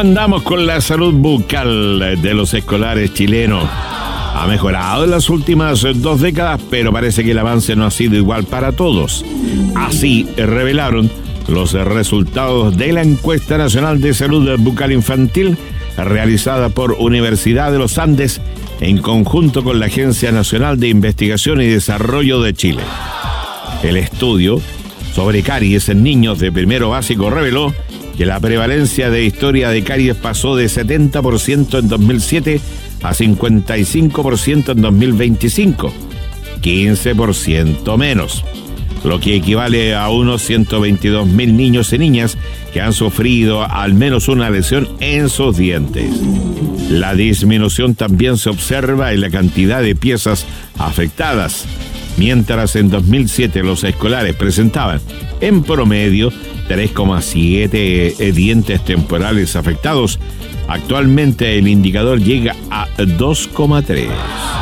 andamos con la salud bucal de los escolares chilenos? Ha mejorado en las últimas 2 décadas, pero parece que el avance no ha sido igual para todos. Así revelaron los resultados de la Encuesta Nacional de Salud Bucal Infantil realizada por Universidad de los Andes en conjunto con la Agencia Nacional de Investigación y Desarrollo de Chile. El estudio sobre caries en niños de primero básico reveló que la prevalencia de historia de caries pasó de 70% en 2007 a 55% en 2025, 15% menos, lo que equivale a unos 122.000 niños y niñas que han sufrido al menos una lesión en sus dientes. La disminución también se observa en la cantidad de piezas afectadas. Mientras en 2007 los escolares presentaban en promedio 3,7 dientes temporales afectados, actualmente el indicador llega a 2,3.